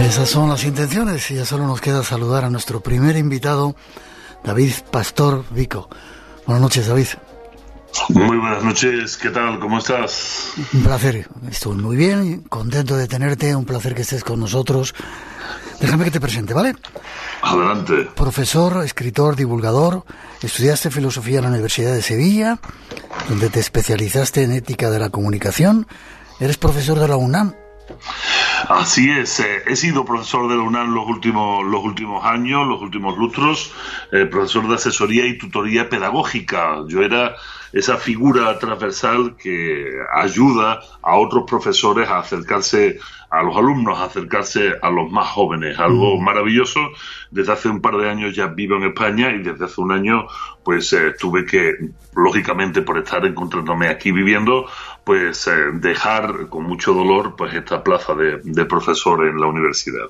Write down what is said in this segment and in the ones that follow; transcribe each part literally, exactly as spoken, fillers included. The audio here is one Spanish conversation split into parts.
Esas son las intenciones y ya solo nos queda saludar a nuestro primer invitado, David Pastor Vico. Buenas noches, David. Muy buenas noches, ¿qué tal? ¿Cómo estás? Un placer, estoy muy bien, contento de tenerte, un placer que estés con nosotros. Déjame que te presente, ¿vale? Adelante. Profesor, escritor, divulgador, estudiaste filosofía en la Universidad de Sevilla, donde te especializaste en ética de la comunicación. Eres profesor de la UNAM. Así es, eh, he sido profesor de la UNAM los últimos, los últimos años, los últimos lustros, eh, profesor de asesoría y tutoría pedagógica. Yo era esa figura transversal que ayuda a otros profesores a acercarse a los alumnos, a acercarse a los más jóvenes. Algo mm. maravilloso. Desde hace un par de años ya vivo en España y desde hace un año pues eh, tuve que, lógicamente por estar encontrándome aquí viviendo, pues eh, dejar con mucho dolor pues esta plaza de, de profesor en la universidad.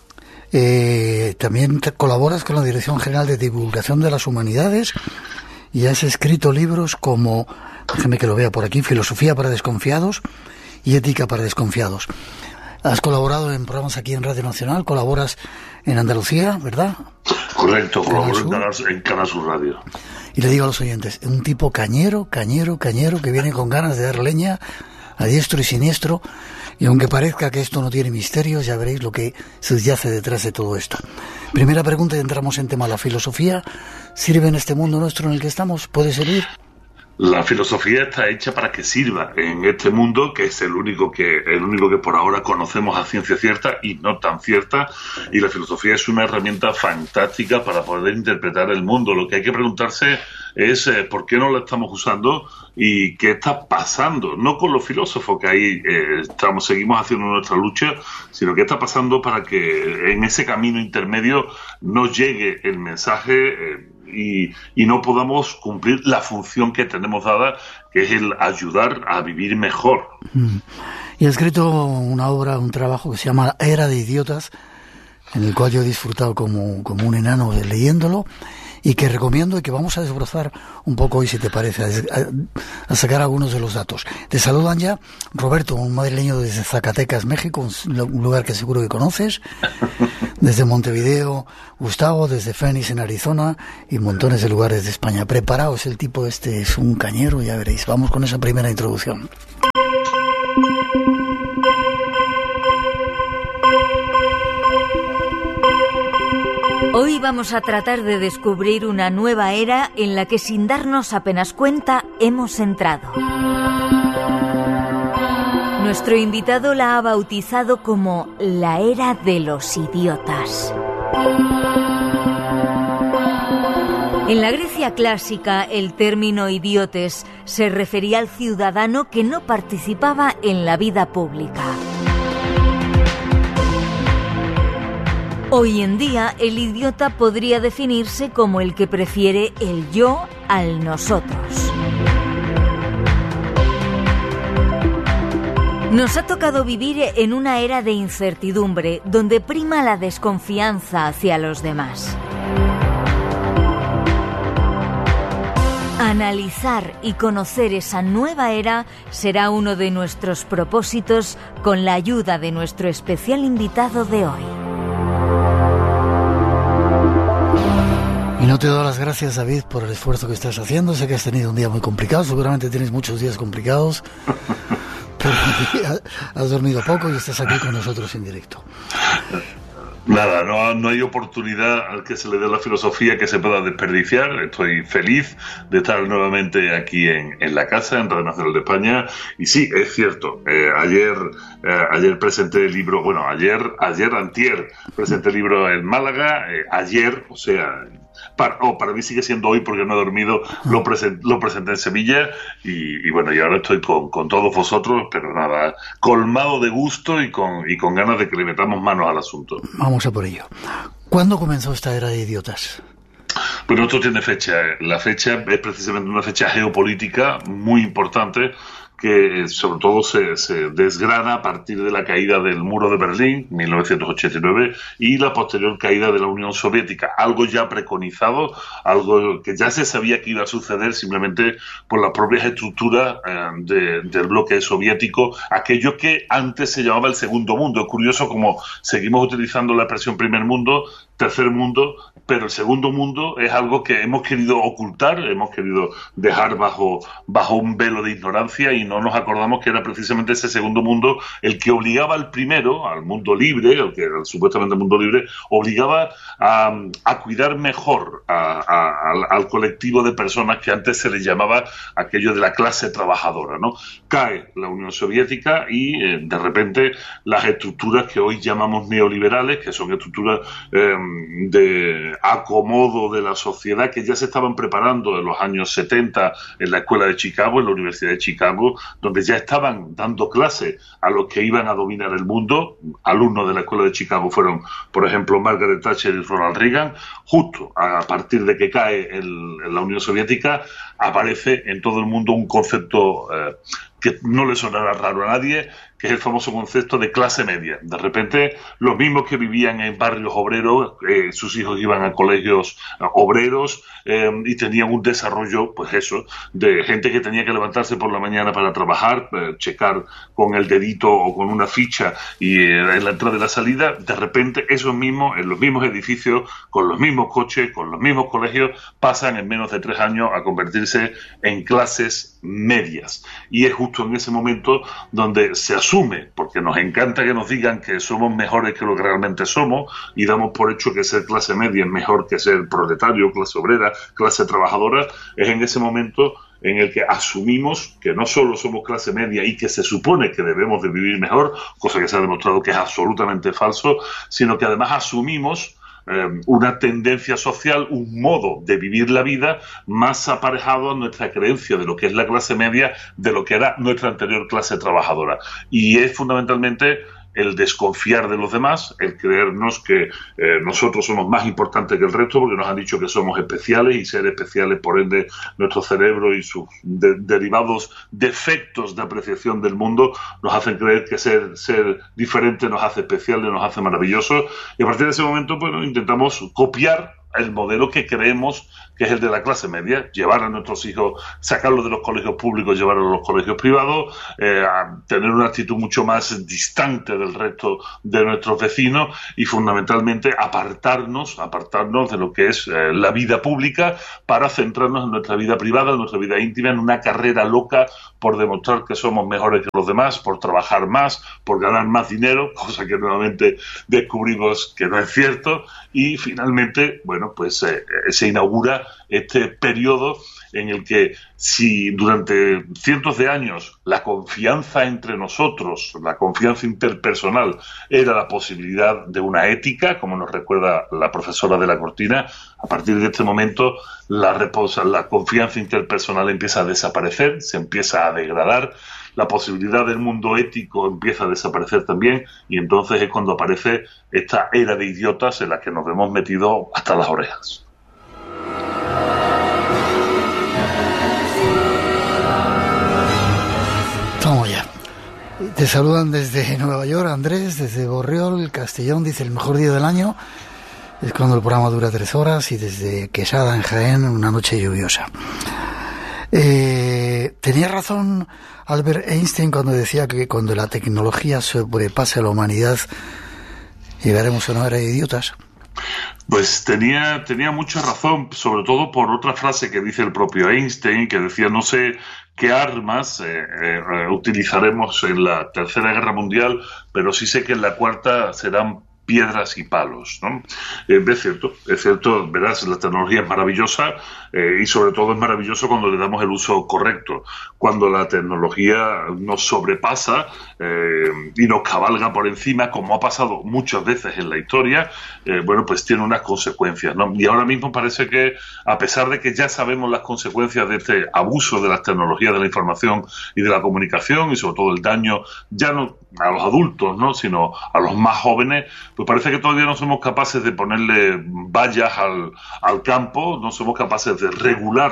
Eh, también te colaboras con la Dirección General de Divulgación de las Humanidades y has escrito libros como, déjeme que lo vea por aquí, Filosofía para Desconfiados y Ética para Desconfiados. Has colaborado en programas aquí en Radio Nacional, colaboras en Andalucía, ¿verdad? Correcto, colaboro en Canal Sur Radio. Y le digo a los oyentes, un tipo cañero, cañero, cañero, que viene con ganas de dar leña a diestro y siniestro, y aunque parezca que esto no tiene misterios, ya veréis lo que subyace detrás de todo esto. Primera pregunta y entramos en tema. ¿La filosofía sirve en este mundo nuestro en el que estamos? ¿Puede servir? La filosofía está hecha para que sirva en este mundo, que es el único que el único que por ahora conocemos a ciencia cierta y no tan cierta, y la filosofía es una herramienta fantástica para poder interpretar el mundo. Lo que hay que preguntarse es eh, por qué no la estamos usando y qué está pasando, no con los filósofos que ahí eh, estamos seguimos haciendo nuestra lucha, sino qué está pasando para que en ese camino intermedio no llegue el mensaje eh, Y, y no podamos cumplir la función que tenemos dada, que es el ayudar a vivir mejor. Mm. Y ha escrito una obra, un trabajo que se llama Era de Idiotas, en el cual yo he disfrutado como, como un enano de leyéndolo, y que recomiendo y que vamos a desbrozar un poco hoy, si te parece, a, a sacar algunos de los datos. Te saludan ya Roberto, un madrileño desde Zacatecas, México, un lugar que seguro que conoces, desde Montevideo, Gustavo, desde Phoenix en Arizona y montones de lugares de España. Preparaos, el tipo este es un cañero, ya veréis. Vamos con esa primera introducción. Hoy vamos a tratar de descubrir una nueva era en la que sin darnos apenas cuenta hemos entrado. Nuestro invitado la ha bautizado como la era de los idiotas. En la Grecia clásica, el término idiotes se refería al ciudadano que no participaba en la vida pública. Hoy en día, el idiota podría definirse como el que prefiere el yo al nosotros. Nos ha tocado vivir en una era de incertidumbre, donde prima la desconfianza hacia los demás. Analizar y conocer esa nueva era será uno de nuestros propósitos con la ayuda de nuestro especial invitado de hoy. Y no te doy las gracias, David, por el esfuerzo que estás haciendo. Sé que has tenido un día muy complicado, seguramente tienes muchos días complicados, pero has dormido poco y estás aquí con nosotros en directo. Nada, no, no hay oportunidad al que se le dé la filosofía que se pueda desperdiciar. Estoy feliz de estar nuevamente aquí en, en la casa, en Radio Nacional de España. Y sí, es cierto, eh, ayer eh, ayer presenté el libro, bueno, ayer, ayer antier, presenté el libro en Málaga, eh, ayer, o sea... Para, oh, para mí sigue siendo hoy porque no he dormido, lo, present, lo presenté en Sevilla y, y bueno, y ahora estoy con, con todos vosotros, pero nada, colmado de gusto y con, y con ganas de que le metamos manos al asunto. Vamos a por ello. ¿Cuándo comenzó esta era de idiotas? Pues esto tiene fecha, la fecha es precisamente una fecha geopolítica muy importante que sobre todo se, se desgrana a partir de la caída del muro de Berlín, mil novecientos ochenta y nueve, y la posterior caída de la Unión Soviética. Algo ya preconizado, algo que ya se sabía que iba a suceder simplemente por las propias estructuras eh, de, del bloque soviético, aquello que antes se llamaba el segundo mundo. Es curioso como seguimos utilizando la expresión primer mundo, tercer mundo, pero el segundo mundo es algo que hemos querido ocultar, hemos querido dejar bajo, bajo un velo de ignorancia, y no nos acordamos que era precisamente ese segundo mundo el que obligaba al primero, al mundo libre, el que era supuestamente el mundo libre, obligaba a, a cuidar mejor a, a, al, al colectivo de personas que antes se les llamaba aquello de la clase trabajadora, ¿no? Cae la Unión Soviética y eh, de repente las estructuras que hoy llamamos neoliberales, que son estructuras eh, de acomodo de la sociedad que ya se estaban preparando en los años setenta en la Escuela de Chicago, en la Universidad de Chicago, donde ya estaban dando clase a los que iban a dominar el mundo. Alumnos de la Escuela de Chicago fueron, por ejemplo, Margaret Thatcher y Ronald Reagan. Justo a partir de que cae el, la Unión Soviética, aparece en todo el mundo un concepto eh, que no le sonará raro a nadie, que es el famoso concepto de clase media. De repente, los mismos que vivían en barrios obreros, eh, sus hijos iban a colegios eh, obreros eh, y tenían un desarrollo, pues eso, de gente que tenía que levantarse por la mañana para trabajar, eh, checar con el dedito o con una ficha y eh, en la entrada y la salida. De repente, esos mismos, en los mismos edificios, con los mismos coches, con los mismos colegios, pasan en menos de tres años a convertirse en clases medias. Y es justo en ese momento donde se asume, porque nos encanta que nos digan que somos mejores que lo que realmente somos, y damos por hecho que ser clase media es mejor que ser proletario, clase obrera, clase trabajadora. Es en ese momento en el que asumimos que no solo somos clase media y que se supone que debemos de vivir mejor, cosa que se ha demostrado que es absolutamente falso, sino que además asumimos Eh, una tendencia social, un modo de vivir la vida más aparejado a nuestra creencia de lo que es la clase media, de lo que era nuestra anterior clase trabajadora. Y es fundamentalmente el desconfiar de los demás, el creernos que eh, nosotros somos más importantes que el resto porque nos han dicho que somos especiales, y ser especiales, por ende, nuestro cerebro y sus de derivados defectos de apreciación del mundo nos hacen creer que ser, ser diferente nos hace especiales, nos hace maravillosos, y a partir de ese momento, bueno, intentamos copiar el modelo que creemos que es el de la clase media, llevar a nuestros hijos, sacarlos de los colegios públicos, llevarlos a los colegios privados, eh, a tener una actitud mucho más distante del resto de nuestros vecinos, y fundamentalmente apartarnos, apartarnos de lo que es eh, la vida pública, para centrarnos en nuestra vida privada, en nuestra vida íntima, en una carrera loca por demostrar que somos mejores que los demás, por trabajar más, por ganar más dinero, cosa que nuevamente descubrimos que no es cierto, y finalmente, bueno, pues eh, se inaugura este periodo en el que, si durante cientos de años la confianza entre nosotros, la confianza interpersonal, era la posibilidad de una ética, como nos recuerda la profesora de la Cortina, a partir de este momento la, reposa, la confianza interpersonal empieza a desaparecer, se empieza a degradar, la posibilidad del mundo ético empieza a desaparecer también, y entonces es cuando aparece esta era de idiotas en la que nos hemos metido hasta las orejas. Vamos ya. Te saludan desde Nueva York, Andrés, desde Borriol, Castellón. Dice: el mejor día del año es cuando el programa dura tres horas, y desde Quesada, en Jaén, una noche lluviosa. Eh, tenía razón Albert Einstein cuando decía que cuando la tecnología sobrepase a la humanidad llegaremos a una era de idiotas. Pues tenía, tenía mucha razón, sobre todo por otra frase que dice el propio Einstein, que decía: no sé qué armas eh, eh, utilizaremos en la Tercera Guerra Mundial, pero sí sé que en la Cuarta serán piedras y palos, ¿no? Eh, es cierto, es cierto, verás, la tecnología es maravillosa, eh, y sobre todo es maravilloso cuando le damos el uso correcto. Cuando la tecnología nos sobrepasa eh, y nos cabalga por encima, como ha pasado muchas veces en la historia, eh, bueno, pues tiene unas consecuencias, ¿no? Y ahora mismo parece que, a pesar de que ya sabemos las consecuencias de este abuso de las tecnologías de la información y de la comunicación, y sobre todo el daño, ya no a los adultos, ¿no?, sino a los más jóvenes, pues parece que todavía no somos capaces de ponerle vallas al, al campo, no somos capaces de regular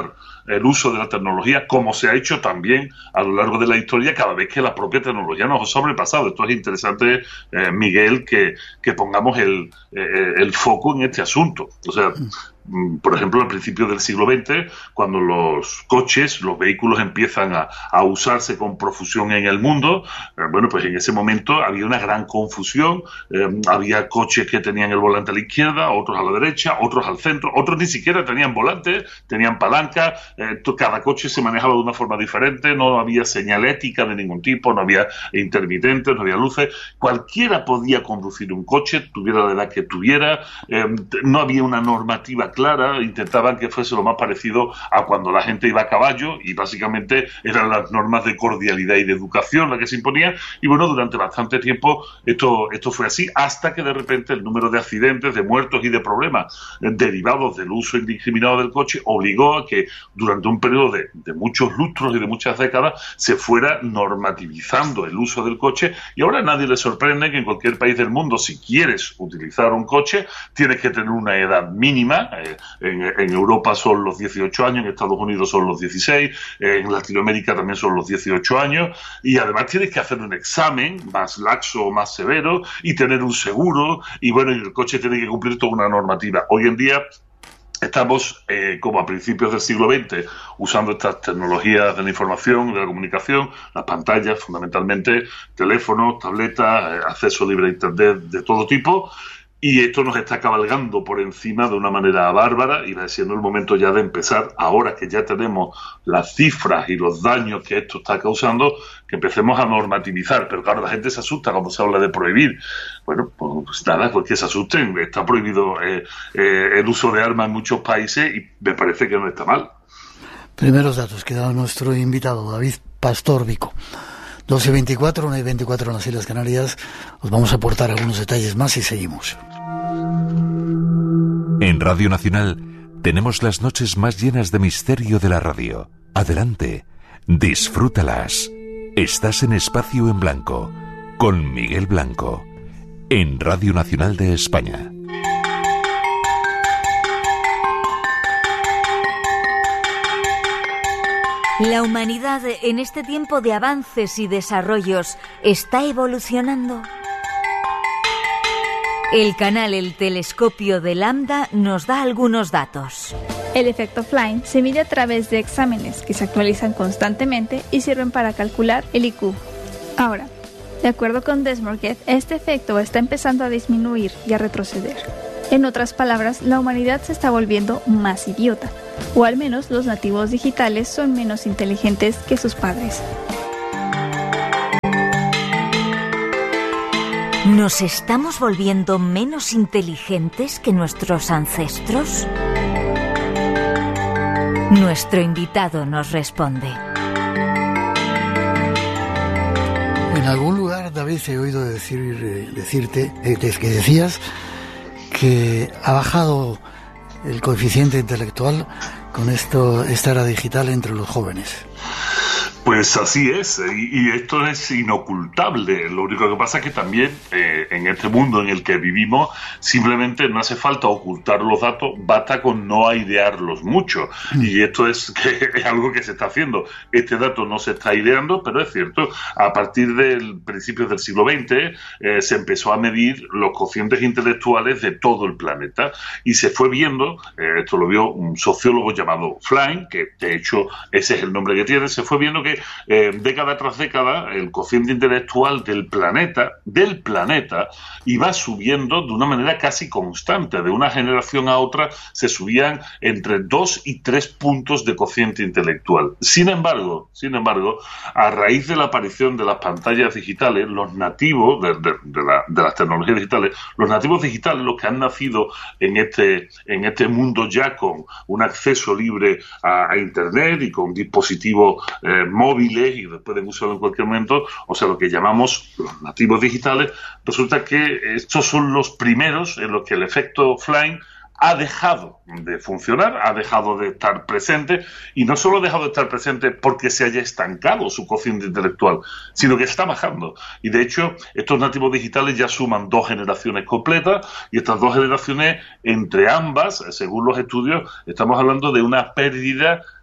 el uso de la tecnología, como se ha hecho también a lo largo de la historia, cada vez que la propia tecnología nos ha sobrepasado. Esto es interesante, eh, Miguel, que, que pongamos el, eh, el foco en este asunto. O sea, por ejemplo, al principio del siglo veinte, cuando los coches, los vehículos empiezan a, a usarse con profusión en el mundo, eh, bueno, pues en ese momento había una gran confusión. Eh, había coches que tenían el volante a la izquierda, otros a la derecha, otros al centro, otros ni siquiera tenían volante, tenían palanca. Eh, cada coche se manejaba de una forma diferente, no había señalética de ningún tipo, no había intermitentes, no había luces. Cualquiera podía conducir un coche, tuviera la edad que tuviera. Eh, no había una normativa clara, intentaban que fuese lo más parecido a cuando la gente iba a caballo, y básicamente eran las normas de cordialidad y de educación las que se imponían. Y bueno, durante bastante tiempo esto, esto fue así, hasta que de repente el número de accidentes, de muertos y de problemas derivados del uso indiscriminado del coche obligó a que durante un periodo de, de muchos lustros y de muchas décadas se fuera normativizando el uso del coche, y ahora a nadie le sorprende que en cualquier país del mundo, si quieres utilizar un coche, tienes que tener una edad mínima. En, en Europa son los dieciocho años, en Estados Unidos son los dieciséis, en Latinoamérica también son los dieciocho años, y además tienes que hacer un examen más laxo o más severo y tener un seguro, y bueno, y el coche tiene que cumplir toda una normativa. Hoy en día estamos, eh, como a principios del siglo veinte, usando estas tecnologías de la información, de la comunicación, las pantallas, fundamentalmente, teléfonos, tabletas, eh, acceso libre a Internet de todo tipo. Y esto nos está cabalgando por encima de una manera bárbara, y va siendo el momento ya de empezar, ahora que ya tenemos las cifras y los daños que esto está causando, que empecemos a normativizar. Pero claro, la gente se asusta cuando se habla de prohibir. Bueno, pues nada, pues que se asusten. Está prohibido eh, eh, el uso de armas en muchos países y me parece que no está mal. Primeros datos que da nuestro invitado, David Pastor Vico. doce veinticuatro, una y veinticuatro en las Islas Canarias. Os vamos a aportar algunos detalles más y seguimos. En Radio Nacional tenemos las noches más llenas de misterio de la radio. Adelante, disfrútalas. Estás en Espacio en Blanco, con Miguel Blanco, en Radio Nacional de España. ¿La humanidad en este tiempo de avances y desarrollos está evolucionando? El canal El Telescopio de Lambda nos da algunos datos. El efecto Flynn se mide a través de exámenes que se actualizan constantemente y sirven para calcular el I Q. Ahora, de acuerdo con Desmorget, este efecto está empezando a disminuir y a retroceder. En otras palabras, la humanidad se está volviendo más idiota, o al menos los nativos digitales son menos inteligentes que sus padres. ¿Nos estamos volviendo menos inteligentes que nuestros ancestros? Nuestro invitado nos responde. En algún lugar, David, he oído decir, decirte, eh, que decías que ha bajado el coeficiente intelectual con esto, esta era digital entre los jóvenes. Pues así es, y, y esto es inocultable. Lo único que pasa es que también eh, en este mundo en el que vivimos simplemente no hace falta ocultar los datos, basta con no airearlos mucho. Mm. Y esto es, que es algo que se está haciendo. Este dato no se está aireando, pero es cierto, a partir del principio del siglo veinte eh, se empezó a medir los cocientes intelectuales de todo el planeta y se fue viendo, eh, esto lo vio un sociólogo llamado Flynn, que de hecho ese es el nombre que tiene, se fue viendo que Eh, década tras década el cociente intelectual del planeta del planeta iba subiendo de una manera casi constante. De una generación a otra se subían entre dos y tres puntos de cociente intelectual. Sin embargo, sin embargo, a raíz de la aparición de las pantallas digitales, los nativos de, de, de, la, de las tecnologías digitales, los nativos digitales, los que han nacido en este, en este mundo ya con un acceso libre a, a Internet y con dispositivos eh, móviles y pueden usarlo en cualquier momento, o sea, lo que llamamos los nativos digitales, resulta que estos son los primeros en los que el efecto Flynn ha dejado de funcionar, ha dejado de estar presente, y no solo ha dejado de estar presente porque se haya estancado su cociente intelectual, sino que está bajando. Y de hecho, estos nativos digitales ya suman dos generaciones completas, y estas dos generaciones, entre ambas, según los estudios, estamos hablando de una pérdida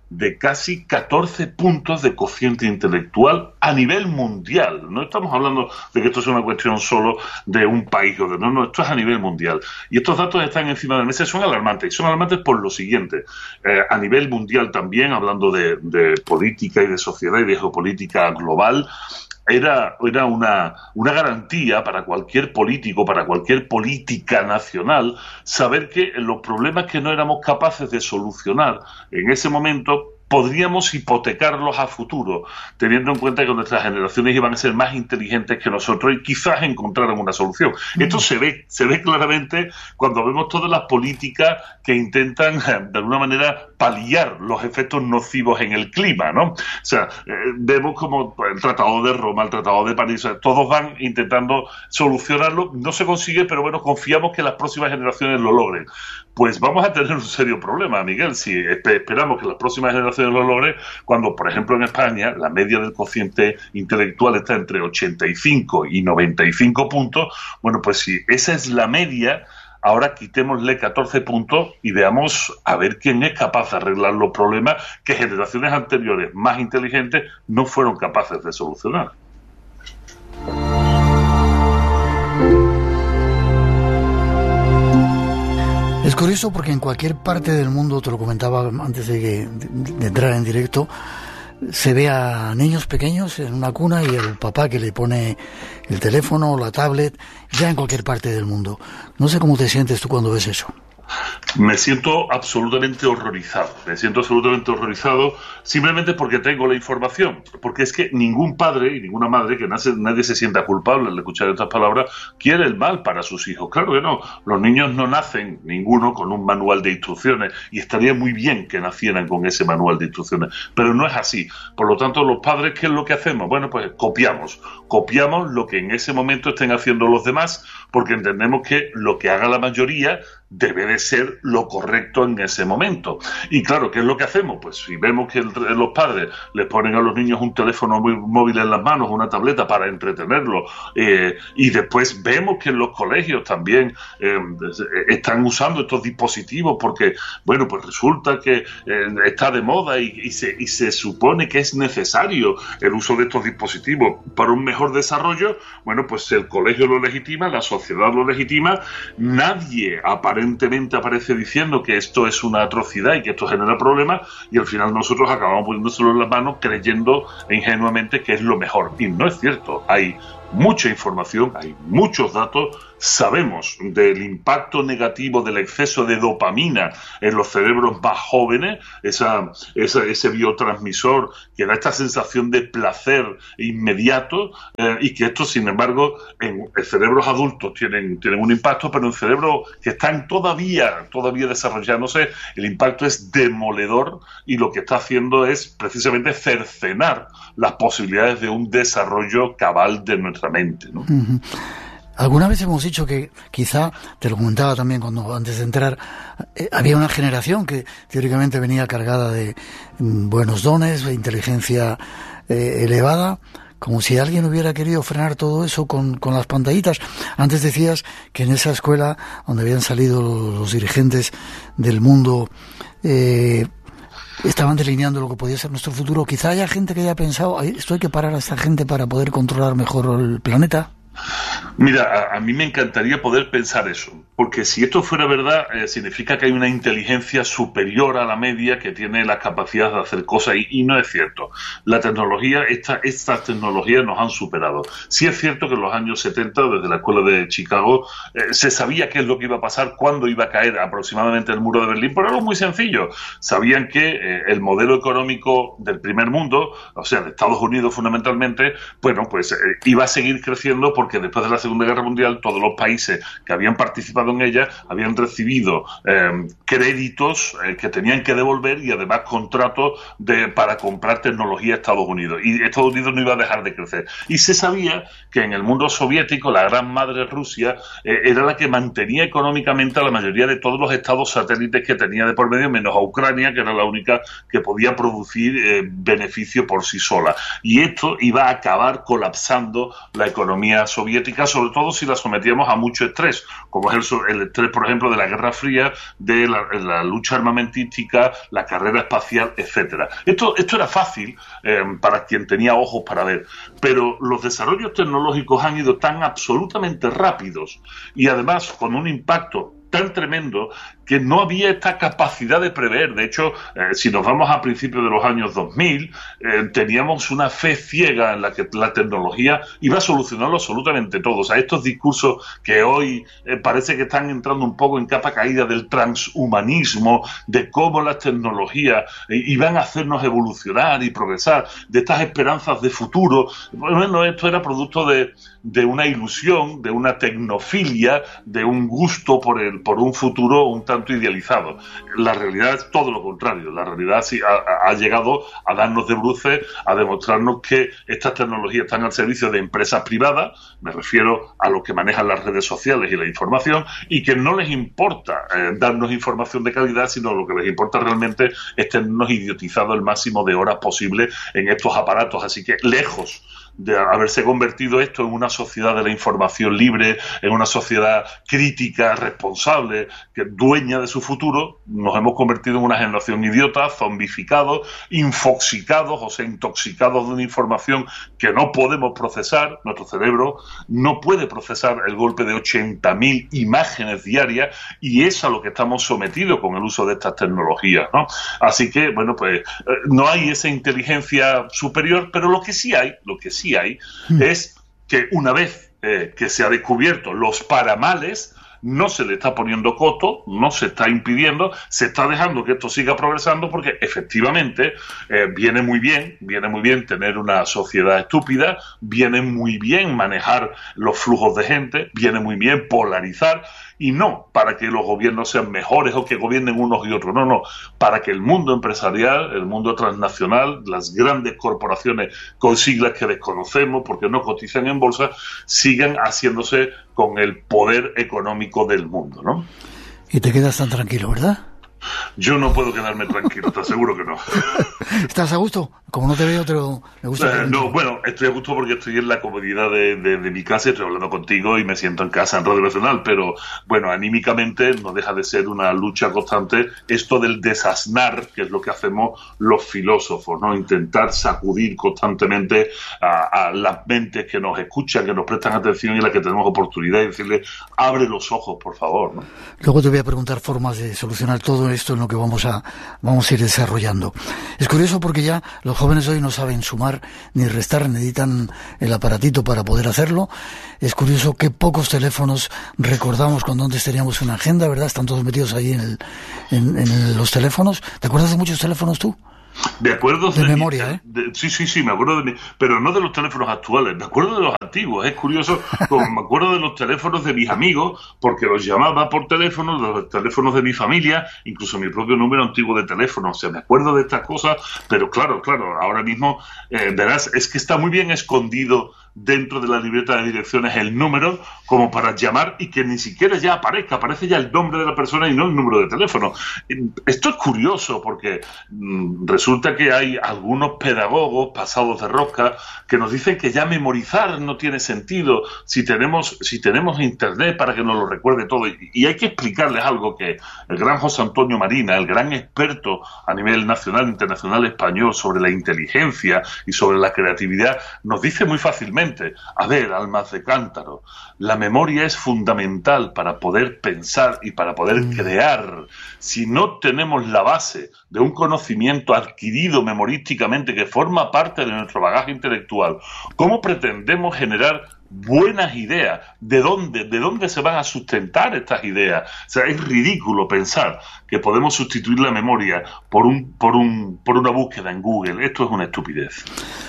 de casi catorce puntos de cociente intelectual a nivel mundial. No estamos hablando de que esto es una cuestión solo de un país o de no, no, esto es a nivel mundial. Y estos datos están encima de la mesa y son alarmantes. Y son alarmantes por lo siguiente. Eh, a nivel mundial también, hablando de, de política y de sociedad y de geopolítica global, Era, era una, una garantía para cualquier político, para cualquier política nacional, saber que los problemas que no éramos capaces de solucionar en ese momento podríamos hipotecarlos a futuro, teniendo en cuenta que nuestras generaciones iban a ser más inteligentes que nosotros y quizás encontraran una solución. Mm. Esto se ve, se ve claramente cuando vemos todas las políticas que intentan, de alguna manera, paliar los efectos nocivos en el clima, ¿no? O sea, eh, vemos como el Tratado de Roma, el Tratado de París, o sea, todos van intentando solucionarlo, no se consigue, pero bueno, confiamos que las próximas generaciones lo logren. Pues vamos a tener un serio problema, Miguel, si esperamos que las próximas generaciones lo logren, cuando, por ejemplo, en España, la media del cociente intelectual está entre ochenta y cinco y noventa y cinco puntos. Bueno, pues si esa es la media, ahora quitémosle catorce puntos y veamos a ver quién es capaz de arreglar los problemas que generaciones anteriores más inteligentes no fueron capaces de solucionar. Es curioso porque en cualquier parte del mundo, te lo comentaba antes de, que, de, de entrar en directo, se ve a niños pequeños en una cuna y el papá que le pone el teléfono o la tablet, ya en cualquier parte del mundo. No sé cómo te sientes tú cuando ves eso. Me siento absolutamente horrorizado, me siento absolutamente horrorizado simplemente porque tengo la información, porque es que ningún padre y ninguna madre que nace, nadie se sienta culpable al escuchar estas palabras, quiere el mal para sus hijos. Claro que no, los niños no nacen ninguno con un manual de instrucciones y estaría muy bien que nacieran con ese manual de instrucciones, pero no es así. Por lo tanto, los padres, ¿qué es lo que hacemos? Bueno, pues copiamos, copiamos lo que en ese momento estén haciendo los demás, porque entendemos que lo que haga la mayoría debe de ser lo correcto en ese momento. Y claro, ¿qué es lo que hacemos? Pues si vemos que el, los padres les ponen a los niños un teléfono muy, móvil en las manos, una tableta para entretenerlos, eh, y después vemos que en los colegios también eh, están usando estos dispositivos porque, bueno, pues resulta que eh, está de moda y, y, se, y se supone que es necesario el uso de estos dispositivos para un mejor desarrollo. Bueno, pues el colegio lo legitima, la sociedad lo legitima, nadie aparece aparentemente aparece diciendo que esto es una atrocidad y que esto genera problemas, y al final nosotros acabamos poniéndoselo en las manos creyendo ingenuamente que es lo mejor. Y no es cierto. Hay mucha información, hay muchos datos, sabemos del impacto negativo del exceso de dopamina en los cerebros más jóvenes, esa, esa, ese biotransmisor que da esta sensación de placer inmediato, eh, y que esto, sin embargo, en, en cerebros adultos tienen, tienen un impacto, pero en cerebros que están todavía, todavía desarrollándose, el impacto es demoledor y lo que está haciendo es precisamente cercenar las posibilidades de un desarrollo cabal de nuestra mente, ¿no? Uh-huh. Alguna vez hemos dicho que quizá, te lo comentaba también cuando antes de entrar, eh, había una generación que teóricamente venía cargada de mm, buenos dones, de inteligencia eh, elevada, como si alguien hubiera querido frenar todo eso con, con las pantallitas. Antes decías que en esa escuela donde habían salido los, los dirigentes del mundo eh, estaban delineando lo que podía ser nuestro futuro. Quizá haya gente que haya pensado, esto hay que parar a esta gente para poder controlar mejor el planeta. Mira, a, a mí me encantaría poder pensar eso, porque si esto fuera verdad, eh, significa que hay una inteligencia superior a la media que tiene las capacidades de hacer cosas, y, y no es cierto. La tecnología, esta, estas tecnologías nos han superado. Sí es cierto que en los años setenta, desde la escuela de Chicago, eh, se sabía qué es lo que iba a pasar, cuándo iba a caer aproximadamente el muro de Berlín, pero algo muy sencillo. Sabían que eh, el modelo económico del primer mundo, o sea, de Estados Unidos fundamentalmente, bueno, pues eh, iba a seguir creciendo porque después de la Segunda Guerra Mundial todos los países que habían participado en ella habían recibido eh, créditos eh, que tenían que devolver y además contratos de, para comprar tecnología a Estados Unidos, y Estados Unidos no iba a dejar de crecer. Y se sabía que en el mundo soviético la gran madre Rusia eh, era la que mantenía económicamente a la mayoría de todos los estados satélites que tenía de por medio, menos a Ucrania, que era la única que podía producir eh, beneficio por sí sola. Y esto iba a acabar colapsando la economía soviética, sobre todo si la sometíamos a mucho estrés, como es el incluso el estrés, por ejemplo, de la Guerra Fría, de la, la lucha armamentística, la carrera espacial, etcétera. Esto, esto era fácil eh, para quien tenía ojos para ver, pero los desarrollos tecnológicos han ido tan absolutamente rápidos y además con un impacto tan tremendo que no había esta capacidad de prever. De hecho, eh, si nos vamos a principios de los años dos mil, eh, teníamos una fe ciega en la que la tecnología iba a solucionarlo absolutamente todo. O sea, estos discursos que hoy eh, parece que están entrando un poco en capa caída del transhumanismo, de cómo las tecnologías eh, iban a hacernos evolucionar y progresar, de estas esperanzas de futuro. Bueno, esto era producto de, de una ilusión, de una tecnofilia, de un gusto por el por un futuro un tanto idealizado. La realidad es todo lo contrario. La realidad sí ha, ha llegado a darnos de bruces, a demostrarnos que estas tecnologías están al servicio de empresas privadas, me refiero a los que manejan las redes sociales y la información, y que no les importa eh, darnos información de calidad, sino lo que les importa realmente es tenernos idiotizados el máximo de horas posible en estos aparatos. Así que lejos de haberse convertido esto en una sociedad de la información libre, en una sociedad crítica, responsable, que dueña de su futuro, nos hemos convertido en una generación idiota, zombificados, infoxicados, o sea, intoxicados de una información que no podemos procesar. Nuestro cerebro no puede procesar el golpe de ochenta mil imágenes diarias, y es a lo que estamos sometidos con el uso de estas tecnologías, ¿no? Así que, bueno, pues no hay esa inteligencia superior, pero lo que sí hay, lo que sí hay es que una vez eh, que se ha descubierto los paramales, no se le está poniendo coto, no se está impidiendo, se está dejando que esto siga progresando, porque efectivamente eh, viene muy bien, viene muy bien tener una sociedad estúpida, viene muy bien manejar los flujos de gente, viene muy bien polarizar, y no para que los gobiernos sean mejores o que gobiernen unos y otros, no, no, para que el mundo empresarial, el mundo transnacional, las grandes corporaciones con siglas que desconocemos porque no cotizan en bolsa, sigan haciéndose con el poder económico del mundo, ¿no? Y te quedas tan tranquilo, ¿verdad? Yo no puedo quedarme tranquilo, te aseguro que no. ¿Estás a gusto? Como no te veo, pero me gusta. Eh, no, bueno, estoy a gusto porque estoy en la comodidad de, de, de mi casa, estoy hablando contigo y me siento en casa en Radio Nacional, pero bueno, anímicamente no deja de ser una lucha constante esto del desasnar, que es lo que hacemos los filósofos, ¿no? Intentar sacudir constantemente a, a las mentes que nos escuchan, que nos prestan atención y a las que tenemos oportunidad, y decirle, abre los ojos, por favor, ¿no? Luego te voy a preguntar formas de solucionar todo esto en lo que vamos a vamos a ir desarrollando. Es curioso porque ya los jóvenes hoy no saben sumar ni restar, necesitan el aparatito para poder hacerlo. Es curioso que pocos teléfonos recordamos cuando antes teníamos una agenda, ¿verdad? Están todos metidos ahí en, el, en, en los teléfonos. ¿Te acuerdas de muchos teléfonos tú? De acuerdo de, de memoria, mi, ¿eh? De, sí, sí, sí, me acuerdo de mi, pero no de los teléfonos actuales, me acuerdo de los antiguos. Es curioso, como me acuerdo de los teléfonos de mis amigos, porque los llamaba por teléfono, de los teléfonos de mi familia, incluso mi propio número antiguo de teléfono. O sea, me acuerdo de estas cosas, pero claro, claro, ahora mismo, eh, verás, es que está muy bien escondido dentro de la libreta de direcciones el número como para llamar y que ni siquiera ya aparezca, aparece ya el nombre de la persona y no el número de teléfono. Esto es curioso porque mmm, resulta que hay algunos pedagogos pasados de rosca que nos dicen que ya memorizar no tiene sentido si tenemos si tenemos internet para que nos lo recuerde todo, y, y hay que explicarles algo que el gran José Antonio Marina, el gran experto a nivel nacional e internacional español sobre la inteligencia y sobre la creatividad, nos dice muy fácilmente. A ver, almas de cántaro, la memoria es fundamental para poder pensar y para poder crear. Si no tenemos la base de un conocimiento adquirido memorísticamente que forma parte de nuestro bagaje intelectual, ¿cómo pretendemos generar buenas ideas? ¿De dónde, de dónde se van a sustentar estas ideas? O sea, es ridículo pensar que podemos sustituir la memoria por un, por un, por una búsqueda en Google. Esto es una estupidez.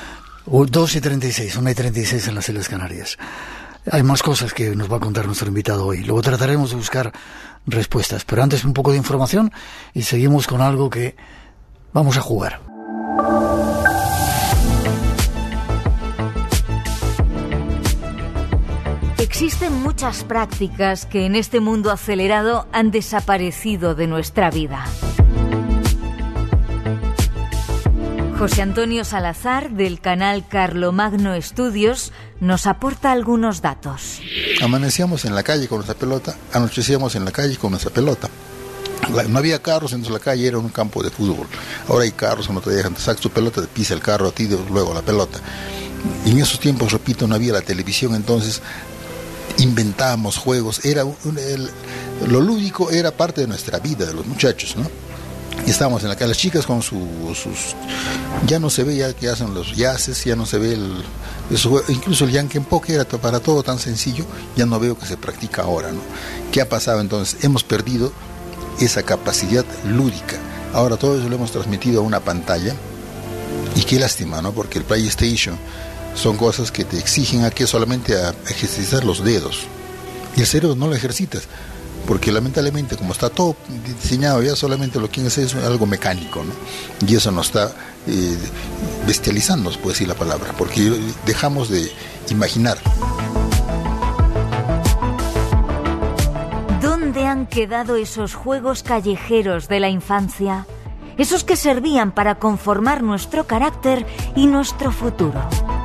dos y treinta y seis, una y treinta y seis en las Islas Canarias. Hay más cosas que nos va a contar nuestro invitado hoy. Luego trataremos de buscar respuestas. Pero antes un poco de información y seguimos con algo que vamos a jugar. Existen muchas prácticas que en este mundo acelerado han desaparecido de nuestra vida. José Antonio Salazar, del canal Carlomagno Estudios, nos aporta algunos datos. Amanecíamos en la calle con nuestra pelota, anochecíamos en la calle con nuestra pelota. No había carros, entonces la calle era un campo de fútbol. Ahora hay carros, no te dejan, te sacas tu pelota, te pisa el carro a ti, luego la pelota. Y en esos tiempos, repito, no había la televisión, entonces inventábamos juegos. Era un, el, lo lúdico era parte de nuestra vida, de los muchachos, ¿no? Y estábamos en la calle, las chicas con su, sus... Ya no se ve ya que hacen los yaces, ya no se ve el... Eso, incluso el Yankenpoke era para todo tan sencillo, ya no veo que se practica ahora, ¿no? ¿Qué ha pasado entonces? Hemos perdido esa capacidad lúdica. Ahora todo eso lo hemos transmitido a una pantalla, y qué lástima, ¿no? Porque el PlayStation son cosas que te exigen a que solamente a ejercitar los dedos, y el cerebro no lo ejercitas, porque lamentablemente como está todo diseñado ya solamente lo que es es algo mecánico, ¿no? Y eso nos está eh, bestializando, puede decir la palabra, porque dejamos de imaginar. ¿Dónde han quedado esos juegos callejeros de la infancia? Esos que servían para conformar nuestro carácter y nuestro futuro.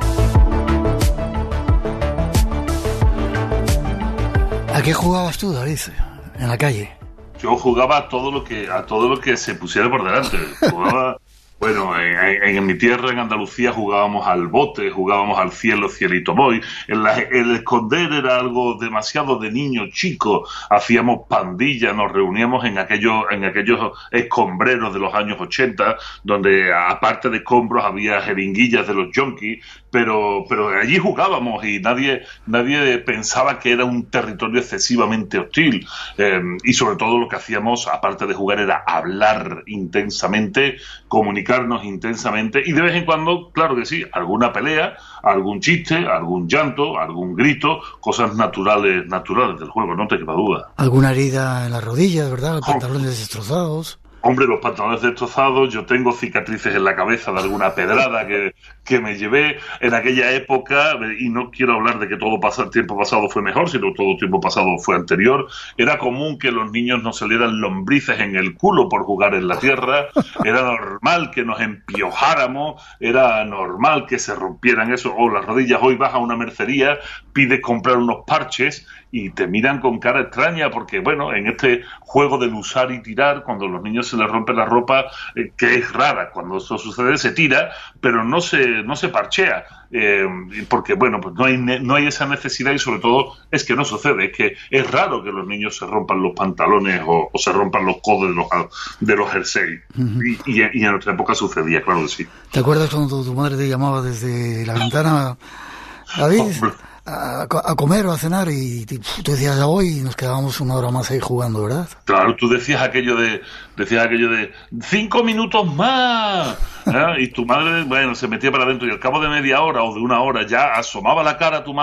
¿A qué jugabas tú, David, en la calle? Yo jugaba a todo lo que a todo lo que se pusiera por delante. Jugaba, bueno, en, en, en mi tierra, en Andalucía, jugábamos al bote, jugábamos al cielo, cielito voy. El, el esconder era algo demasiado de niño chico. Hacíamos pandillas, nos reuníamos en aquellos en aquellos escombreros de los años ochenta, donde aparte de escombros había jeringuillas de los yonkis. Pero, pero allí jugábamos y nadie nadie pensaba que era un territorio excesivamente hostil. Eh, y sobre todo lo que hacíamos, aparte de jugar, era hablar intensamente, comunicarnos intensamente y de vez en cuando, claro que sí, alguna pelea, algún chiste, algún llanto, algún grito, cosas naturales naturales del juego, no te quepa duda. ¿Alguna herida en las rodillas, verdad? Los pantalones destrozados. Hombre, los pantalones destrozados, yo tengo cicatrices en la cabeza de alguna pedrada que, que me llevé en aquella época, y no quiero hablar de que todo pasa, tiempo pasado fue mejor, sino todo tiempo pasado fue anterior. Era común que los niños nos salieran lombrices en el culo por jugar en la tierra, era normal que nos empiojáramos, era normal que se rompieran eso, o las rodillas. Hoy vas a una mercería, pides comprar unos parches y te miran con cara extraña porque, bueno, en este juego del usar y tirar, cuando a los niños se les rompe la ropa, eh, que es rara, cuando eso sucede se tira, pero no se no se parchea, eh, porque, bueno, pues no hay no hay esa necesidad y sobre todo es que no sucede, es que es raro que los niños se rompan los pantalones o, o se rompan los codos de los, de los jerseys. Uh-huh. y, y, y en nuestra época sucedía, claro que sí. ¿Te acuerdas cuando tu madre te llamaba desde la ventana, David? A, a comer o a cenar y tú decías ya voy y nos quedábamos una hora más ahí jugando, ¿verdad? Claro, tú decías aquello de decías aquello de cinco minutos más, ¿eh? Y tu madre, bueno, se metía para adentro y al cabo de media hora o de una hora ya asomaba la cara a tu madre